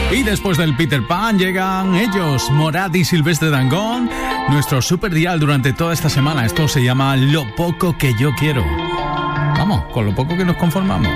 Y después del Peter Pan llegan ellos, Morat y Silvestre Dangond, nuestro super dial durante toda esta semana. Esto se llama Lo poco que yo quiero. Vamos, con lo poco que nos conformamos.